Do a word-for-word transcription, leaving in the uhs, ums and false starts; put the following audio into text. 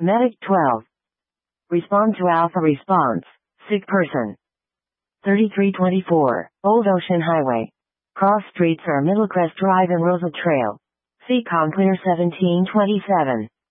Medic twelve. Respond to Alpha response. Sick person. thirty-three twenty-four. Old Ocean Highway. Cross streets are Middlecrest Drive and Rosa Trail. Seacom clear seventeen twenty-seven.